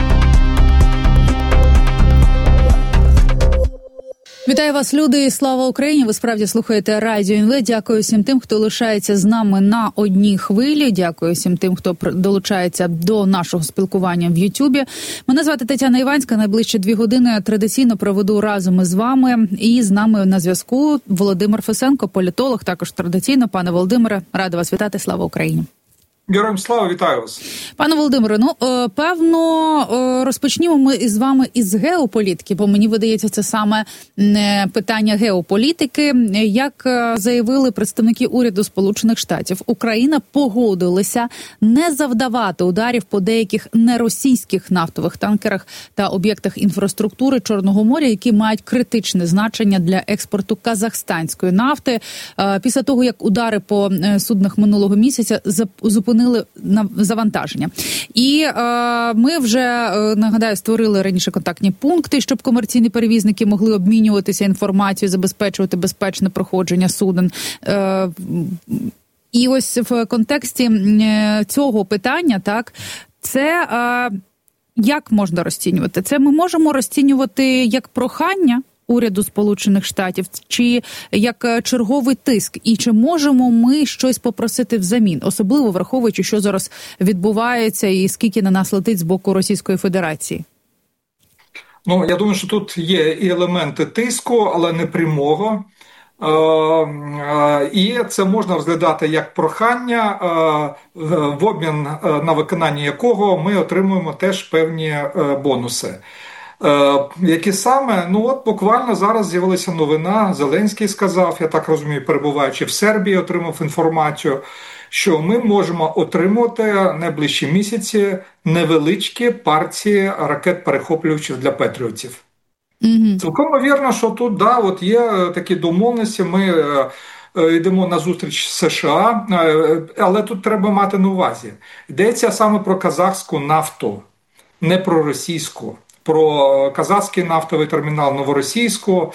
Вітаю вас, люди, слава Україні! Ви справді слухаєте Радіо НВ. Дякую всім тим, хто лишається з нами на одній хвилі. Дякую всім тим, хто долучається до нашого спілкування в Ютубі. Мене звати Тетяна Іванська. Найближчі 2 години традиційно проведу разом із вами. І з нами на зв'язку Володимир Фесенко, політолог, також традиційно. Пане Володимире, рада вас вітати. Слава Україні! Героям слава, вітаю вас. Пане Володимире, певно, розпочнімо ми із вами із геополітики, бо мені видається, це саме питання геополітики. Як заявили представники уряду Сполучених Штатів, Україна погодилася не завдавати ударів по деяких неросійських нафтових танкерах та об'єктах інфраструктури Чорного моря, які мають критичне значення для експорту казахстанської нафти. Після того, як удари по суднах минулого місяця зупинили завантаження. І ми вже, нагадаю, створили раніше контактні пункти, щоб комерційні перевізники могли обмінюватися інформацією, забезпечувати безпечне проходження суден. І ось в контексті цього питання, так, це як можна розцінювати? Це ми можемо розцінювати як прохання уряду Сполучених Штатів, чи як черговий тиск? І чи можемо ми щось попросити взамін? Особливо враховуючи, що зараз відбувається і скільки на нас летить з боку Російської Федерації? Я думаю, що тут є і елементи тиску, але не прямого. І це можна розглядати як прохання, в обмін на виконання якого ми отримуємо теж певні бонуси. Які саме? Буквально зараз з'явилася новина, Зеленський сказав, я так розумію, перебуваючи в Сербії, отримав інформацію, що ми можемо отримувати найближчі місяці невеличкі партії ракет-перехоплювачів для патріотів. Mm-hmm. Цілком вірно, що тут, є такі домовленості, ми йдемо на зустріч США, але тут треба мати на увазі. Йдеться саме про казахську нафту, не про російську. Про казахський нафтовий термінал Новоросійську,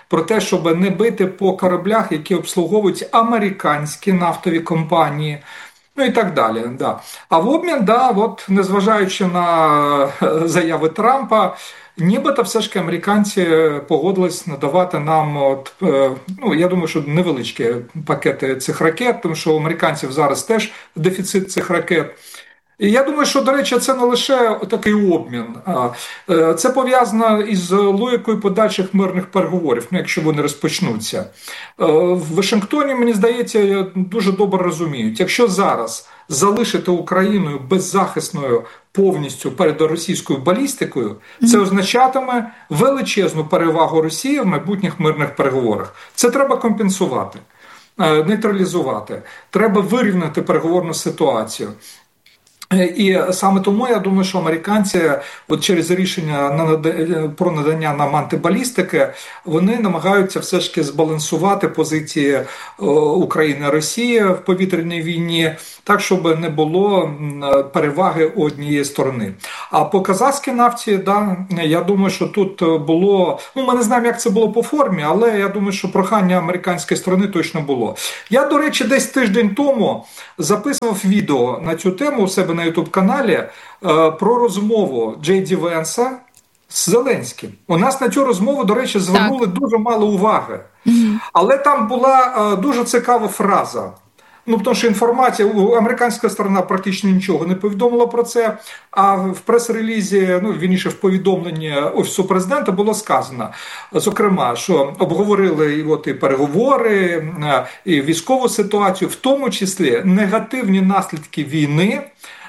про те, щоб не бити по кораблях, які обслуговують американські нафтові компанії. Ну і так далі. Да. А в обмін, да, от, незважаючи на заяви Трампа, нібито все ж американці погодились надавати нам, я думаю, що невеличкі пакети цих ракет, тому що у американців зараз теж дефіцит цих ракет. І я думаю, що, до речі, це не лише такий обмін. Це пов'язано із логікою подальших мирних переговорів, якщо вони розпочнуться. В Вашингтоні, мені здається, дуже добре розуміють, якщо зараз залишити Україну беззахисною повністю перед російською балістикою, це означатиме величезну перевагу Росії в майбутніх мирних переговорах. Це треба компенсувати, нейтралізувати. Треба вирівняти переговорну ситуацію. І саме тому я думаю, що американці от через рішення про надання нам антибалістики, вони намагаються все ж таки збалансувати позиції України і Росії в повітряній війні, так, щоб не було переваги у однієї сторони. А по казахській нафті, да, я думаю, що тут було, ми не знаємо, як це було по формі, але я думаю, що прохання американської сторони точно було. Я, до речі, десь тиждень тому записував відео на цю тему у себе на YouTube-каналі про розмову Джей Ді Венса з Зеленським. У нас на цю розмову, до речі, звернули дуже мало уваги. Але там була дуже цікава фраза. Тому що інформація, американська сторона практично нічого не повідомила про це, а в прес-релізі, вірніше в повідомленні Офісу президента було сказано, зокрема, що обговорили і переговори, і військову ситуацію, в тому числі негативні наслідки війни,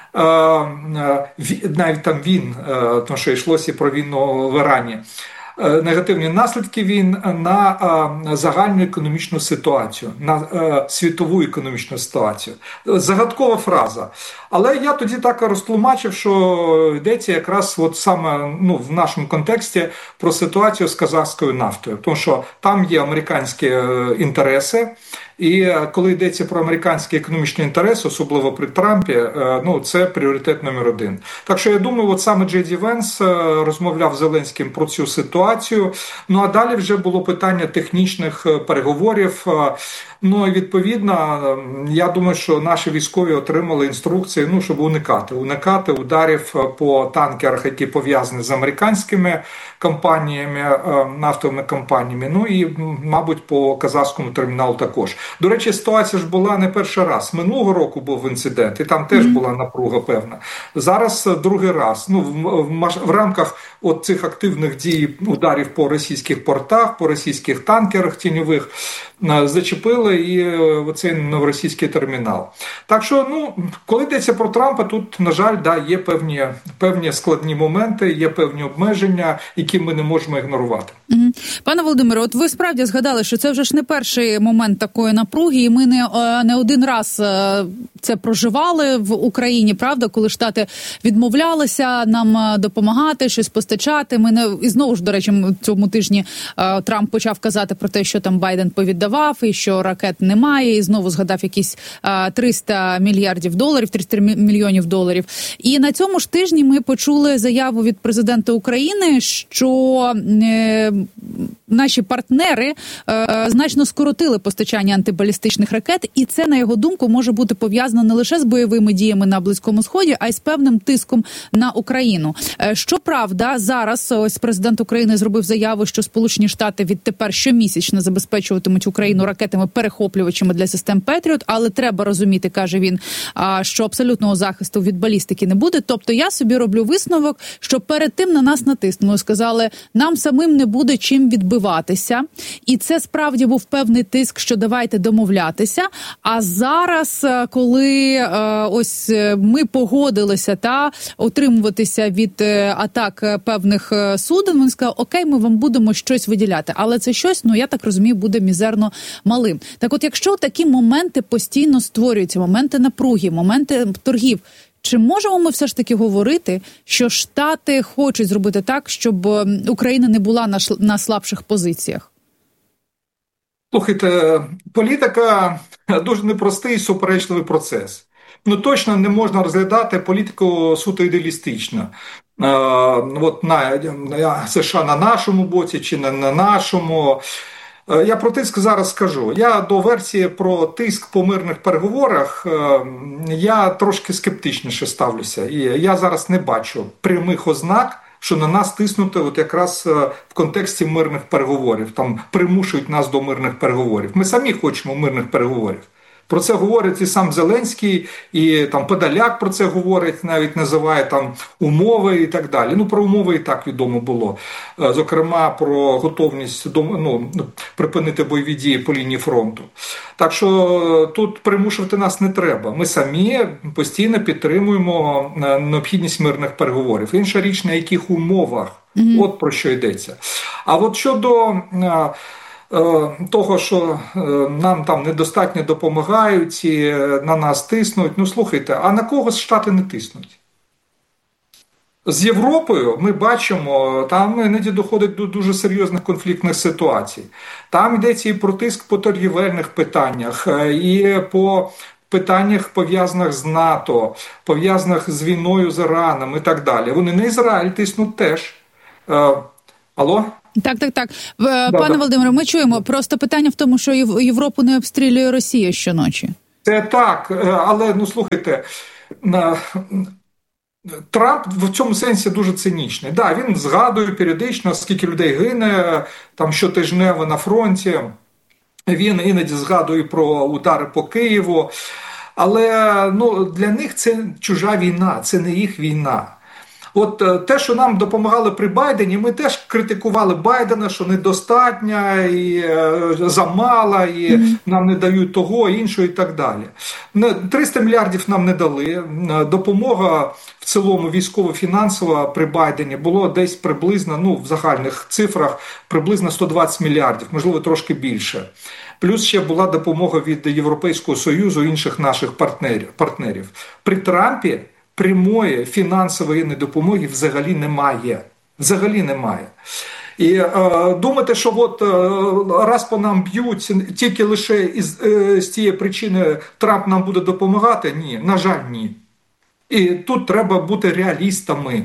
навіть там тому що йшлося про війну в Ірані, негативні наслідки війн на загальну економічну ситуацію, на світову економічну ситуацію. Загадкова фраза. Але я тоді так розтлумачив, що йдеться якраз саме в нашому контексті про ситуацію з казахською нафтою. Тому що там є американські інтереси, і коли йдеться про американські економічні інтереси, особливо при Трампі, це пріоритет номер один. Так що я думаю, саме Джей Ді Венс розмовляв з Зеленським про цю ситуацію. А далі вже було питання технічних переговорів. І відповідно, я думаю, що наші військові отримали інструкції, щоб уникати ударів по танкерах, які пов'язані з американськими компаніями, нафтовими компаніями, і, мабуть, по казахському терміналу також. До речі, ситуація ж була не перший раз. Минулого року був інцидент, і там теж була напруга певна. Зараз другий раз. В рамках цих активних дій ударів по російських портах, по російських танкерах тіньових зачепили і оцей новоросійський термінал. Так що, коли йдеться про Трампа, тут, на жаль, є певні складні моменти, є певні обмеження, які ми не можемо ігнорувати. Пане Володимире, ви справді згадали, що це вже ж не перший момент такої напруги, і ми не один раз це проживали в Україні, правда, коли Штати відмовлялися нам допомагати, щось постачати. І знову ж, до речі, цьому тижні Трамп почав казати про те, що там Байден повіддавав, і що ракет немає, і знову згадав якісь 300 мільярдів доларів, 300 мільйонів доларів. І на цьому ж тижні ми почули заяву від президента України, що наші партнери значно скоротили постачання антибалістичних ракет, і це, на його думку, може бути пов'язано не лише з бойовими діями на Близькому Сході, а й з певним тиском на Україну. Щоправда, зараз ось президент України зробив заяву, що Сполучені Штати відтепер щомісячно забезпечуватимуть Україну ракетами-перехоплювачами для систем Петріот, але треба розуміти, каже він, що абсолютного захисту від балістики не буде. Тобто я собі роблю висновок, що перед тим на нас натиснули, сказали, нам самим не буде чим відбиватися. І це справді був певний тиск, що давайте домовлятися. А зараз, коли ось ми погодилися отримуватися від атак певних суден, вони сказали, окей, ми вам будемо щось виділяти. Але це щось, я так розумію, буде мізерно малим. Так от, якщо такі моменти постійно створюються, моменти напруги, моменти торгів, чи можемо ми все ж таки говорити, що Штати хочуть зробити так, щоб Україна не була на слабших позиціях? Слухайте, політика дуже непростий і суперечливий процес. Точно не можна розглядати політику суто ідеалістично. от на США на нашому боці чи не на нашому. Я про тиск зараз скажу. Я до версії про тиск по мирних переговорах, я трошки скептичніше ставлюся. І я зараз не бачу прямих ознак, що на нас тиснути от якраз в контексті мирних переговорів. Там примушують нас до мирних переговорів. Ми самі хочемо мирних переговорів. Про це говорить і сам Зеленський, і там Подоляк про це говорить, навіть називає там умови і так далі. Ну, про умови і так відомо було. Зокрема, про готовність припинити бойові дії по лінії фронту. Так що тут примушувати нас не треба. Ми самі постійно підтримуємо необхідність мирних переговорів. Інша річ, на яких умовах. От про що йдеться. А от щодо того, що нам там недостатньо допомагають і на нас тиснуть. Ну, слухайте, а на кого Штати не тиснуть? З Європою ми бачимо, там іноді доходить до дуже серйозних конфліктних ситуацій. Там йдеться і про тиск по торгівельних питаннях, і по питаннях, пов'язаних з НАТО, пов'язаних з війною з Іраном і так далі. Вони на Ізраїль тиснуть теж. Алло? Так. Пане Володимире, ми чуємо. Просто питання в тому, що Європу не обстрілює Росія щоночі. Це так, але, ну, слухайте, Трамп в цьому сенсі дуже цинічний. Да, він згадує періодично, скільки людей гине, там щотижнево на фронті. Він іноді згадує про удари по Києву. Але для них це чужа війна, це не їх війна. От те, що нам допомагали при Байдені, ми теж критикували Байдена, що недостатньо, і замало, і нам не дають того, іншого і так далі. 300 мільярдів нам не дали. Допомога в цілому військово-фінансова при Байдені було десь приблизно, в загальних цифрах, приблизно 120 мільярдів, можливо, трошки більше. Плюс ще була допомога від Європейського Союзу і інших наших партнерів. При Трампі прямої фінансової допомоги взагалі немає. Взагалі немає. І думати, що от раз по нам б'ють, тільки лише з тієї причини Трамп нам буде допомагати? Ні, на жаль, ні. І тут треба бути реалістами.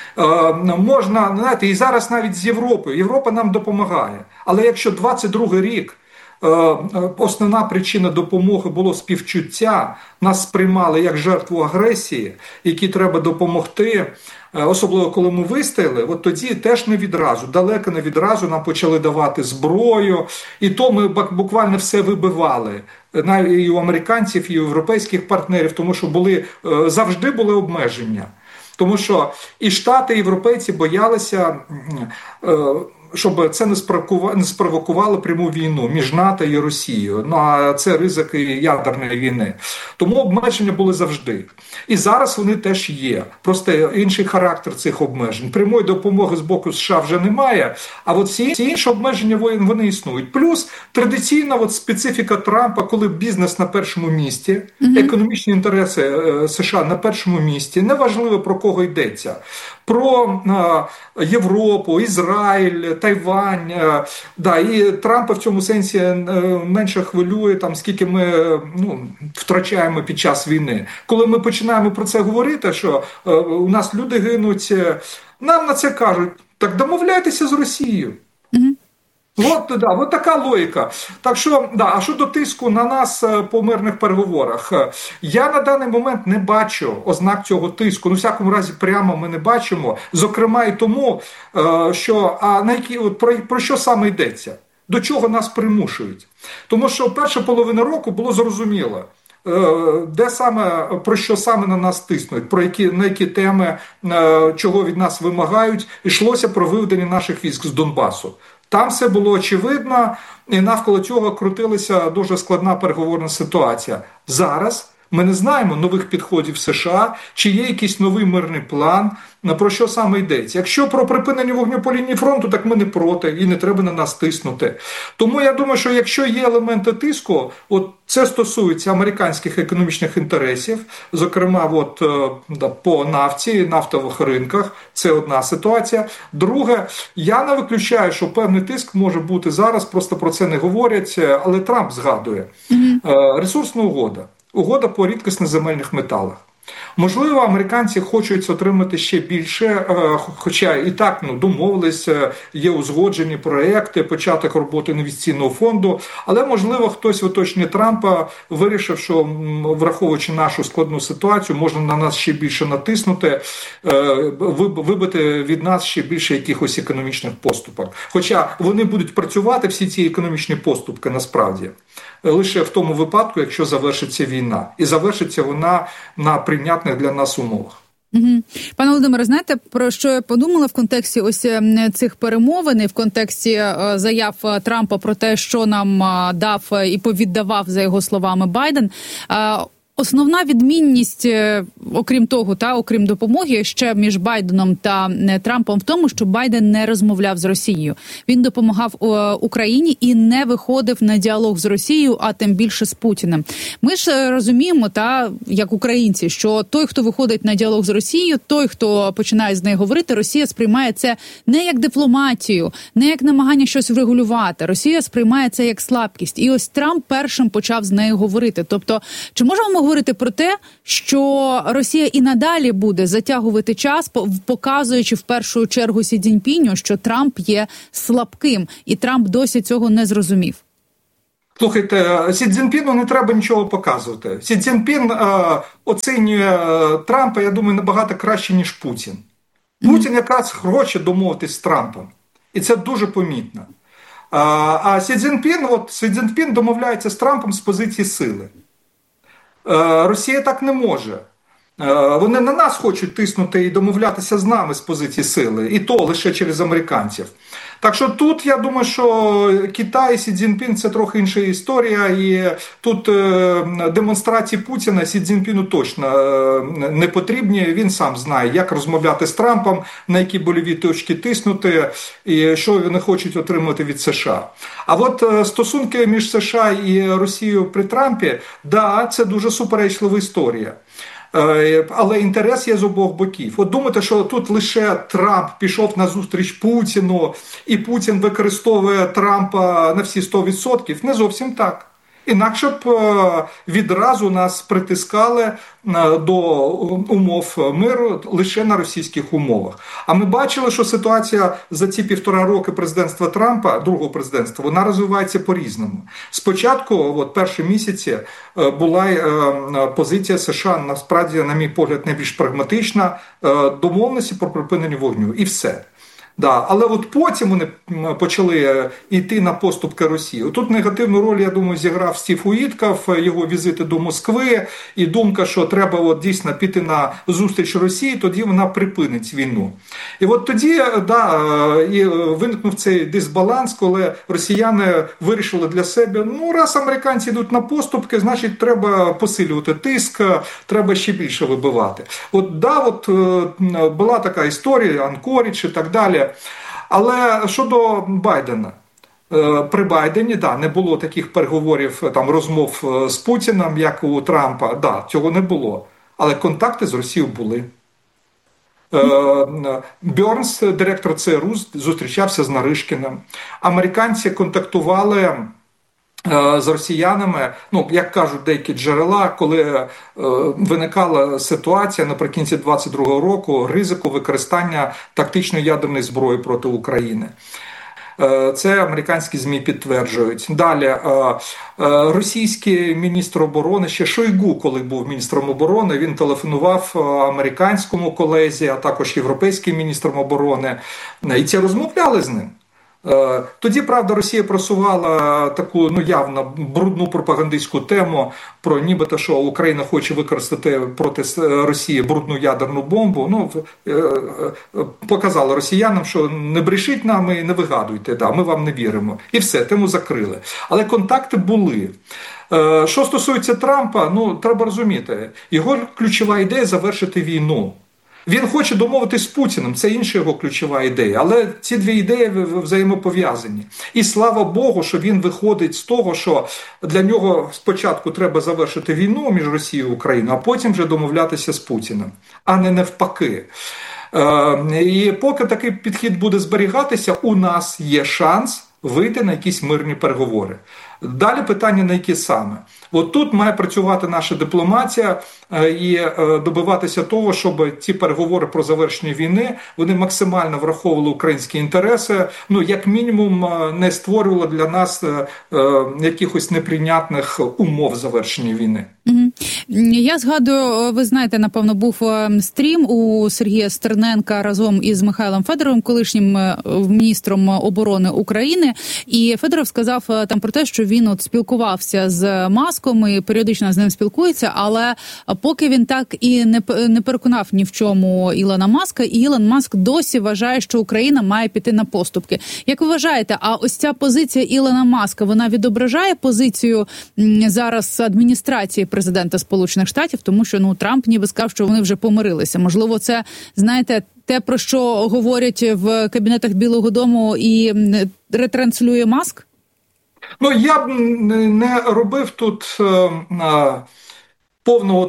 Можна, знаєте, і зараз навіть з Європою. Європа нам допомагає. Але якщо 22-й рік основна причина допомоги було співчуття, нас сприймали як жертву агресії, якій треба допомогти, особливо коли ми вистояли, от тоді теж не відразу, далеко не відразу нам почали давати зброю, і то ми буквально все вибивали, і у американців, і у європейських партнерів, тому що завжди були обмеження. Тому що і Штати, і європейці боялися, щоб це не спровокувало пряму війну між НАТО і Росією. А це ризики ядерної війни. Тому обмеження були завжди. І зараз вони теж є. Просто інший характер цих обмежень. Прямої допомоги з боку США вже немає, а от всі інші обмеження вони існують. Плюс традиційна специфіка Трампа, коли бізнес на першому місці, економічні інтереси США на першому місці, неважливо про кого йдеться. Про Європу, Ізраїль, Тайвань. І Трампа в цьому сенсі менше хвилює, скільки ми втрачаємо під час війни. Коли ми починаємо про це говорити, що у нас люди гинуть, нам на це кажуть, так домовляйтеся з Росією. От така логіка. Так що, а щодо тиску на нас по мирних переговорах, я на даний момент не бачу ознак цього тиску. У всякому разі, прямо ми не бачимо. Зокрема і тому, що про що саме йдеться? До чого нас примушують? Тому що перша половина року було зрозуміло, про що саме на нас тиснуть, на які теми, чого від нас вимагають, йшлося про виведення наших військ з Донбасу. Там все було очевидно, і навколо цього крутилася дуже складна переговорна ситуація. Зараз ми не знаємо нових підходів США, чи є якийсь новий мирний план, про що саме йдеться. Якщо про припинення вогню по лінії фронту, так ми не проти, і не треба на нас тиснути. Тому я думаю, що якщо є елементи тиску, це стосується американських економічних інтересів, зокрема по нафті, нафтових ринках, це одна ситуація. Друге, я не виключаю, що певний тиск може бути зараз, просто про це не говорять, але Трамп згадує. Ресурсна угода. Угода по рідкісних земельних металах. Можливо, американці хочуть отримати ще більше, хоча і так домовились, є узгоджені проекти, початок роботи інвестиційного фонду, але, можливо, хтось в оточенні Трампа вирішив, що, враховуючи нашу складну ситуацію, можна на нас ще більше натиснути, вибити від нас ще більше якихось економічних поступок. Хоча вони будуть працювати, всі ці економічні поступки, насправді, лише в тому випадку, якщо завершиться війна. І завершиться вона на прийнятних для нас умовах. Пане Володимире, знаєте, про що я подумала в контексті ось цих перемовин і в контексті заяв Трампа про те, що нам дав і повіддавав, за його словами, Байден? Основна відмінність, окрім того, окрім допомоги, ще між Байденом та Трампом в тому, що Байден не розмовляв з Росією. Він допомагав Україні і не виходив на діалог з Росією, а тим більше з Путіним. Ми ж розуміємо, як українці, що той, хто виходить на діалог з Росією, той, хто починає з нею говорити, Росія сприймає це не як дипломатію, не як намагання щось врегулювати. Росія сприймає це як слабкість. І ось Трамп першим почав з нею говорити. Тобто, чи можемо говорити про те, що Росія і надалі буде затягувати час, показуючи в першу чергу Сі Цзіньпіню, що Трамп є слабким, і Трамп досі цього не зрозумів? Слухайте, Сі Цзіньпіну не треба нічого показувати. Сі Цзіньпін оцінює Трампа, я думаю, набагато краще, ніж Путін. Путін якраз хоче домовитись з Трампом. І це дуже помітно. А Сі Цзіньпін домовляється з Трампом з позиції сили. Росія так не може. Вони на нас хочуть тиснути і домовлятися з нами з позиції сили, і то лише через американців. Так що тут, я думаю, що Китай, Сі Цзіньпін – це трохи інша історія, і тут демонстрації Путіна Сі Цзіньпіну точно не потрібні. Він сам знає, як розмовляти з Трампом, на які больові точки тиснути, і що вони хочуть отримати від США. А от стосунки між США і Росією при Трампі, це дуже суперечлива історія. Але інтерес є з обох боків. От думаєте, що тут лише Трамп пішов на зустріч Путіну, і Путін використовує Трампа на всі 100%? Не зовсім так. Інакше б відразу нас притискали до умов миру лише на російських умовах. А ми бачили, що ситуація за ці 1,5 роки президентства Трампа, другого президентства, вона розвивається по-різному. Спочатку, перші місяці, була позиція США, насправді, на мій погляд, найбільш прагматична, домовленості про припинення вогню. І все. Але от потім вони почали йти на поступки Росії. Тут негативну роль, я думаю, зіграв Стів Уітков, його візити до Москви, і думка, що треба дійсно піти на зустріч Росії, тоді вона припинить війну. І от тоді, і виникнув цей дисбаланс, коли росіяни вирішили для себе, раз американці йдуть на поступки, значить треба посилювати тиск, треба ще більше вибивати. Була така історія, Анкорідж і так далі. Але щодо Байдена, при Байдені, не було таких переговорів, розмов з Путіним, як у Трампа, цього не було. Але контакти з Росією були. Бернс, директор ЦРУ, зустрічався з Наришкіним. Американці контактували з росіянами, як кажуть деякі джерела, коли виникала ситуація наприкінці 22-го року ризику використання тактичної ядерної зброї проти України. Це американські ЗМІ підтверджують. Далі, російський міністр оборони, ще Шойгу, коли був міністром оборони, він телефонував американському колезі, а також європейським міністром оборони, і ці розмовляли з ним. Тоді, правда, Росія просувала таку явно брудну пропагандистську тему про нібито, що Україна хоче використати проти Росії брудну ядерну бомбу. Показала росіянам, що не брешіть нам і не вигадуйте, ми вам не віримо. І все, тему закрили. Але контакти були. Що стосується Трампа, треба розуміти, його ключова ідея – завершити війну. Він хоче домовитись з Путіним, це інша його ключова ідея, але ці дві ідеї взаємопов'язані. І слава Богу, що він виходить з того, що для нього спочатку треба завершити війну між Росією і Україною, а потім вже домовлятися з Путіним, а не навпаки. І поки такий підхід буде зберігатися, у нас є шанс вийти на якісь мирні переговори. Далі питання, на які саме. От тут має працювати наша дипломатія і добиватися того, щоб ці переговори про завершення війни, вони максимально враховували українські інтереси, ну, як мінімум, не створювали для нас якихось неприйнятних умов завершення війни. Я згадую, ви знаєте, напевно, був стрім у Сергія Стерненка разом із Михайлом Федоровим, колишнім міністром оборони України. І Федоров сказав там про те, що він от спілкувався з Маском і періодично з ним спілкується, але поки він так і не переконав ні в чому Ілона Маска, і Ілон Маск досі вважає, що Україна має піти на поступки. Як ви вважаєте, а ось ця позиція Ілона Маска, вона відображає позицію зараз адміністрації президента Сполучених Штатів, тому що, ну, Трамп ніби сказав, що вони вже помирилися. Можливо, це, знаєте, те, про що говорять в кабінетах Білого дому і ретранслює Маск? Ну, я б не робив тут повного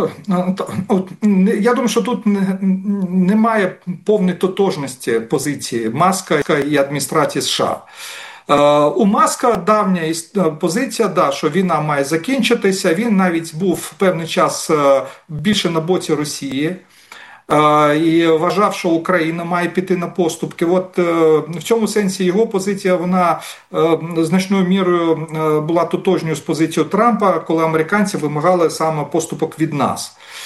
я думаю, що тут немає повної тотожності позиції Маска і адміністрації США. У Маска давня позиція, що війна має закінчитися. Він навіть був певний час більше на боці Росії і вважав, що Україна має піти на поступки. От в цьому сенсі його позиція, вона значною мірою була тотожньою з позицією Трампа, коли американці вимагали саме поступок від нас.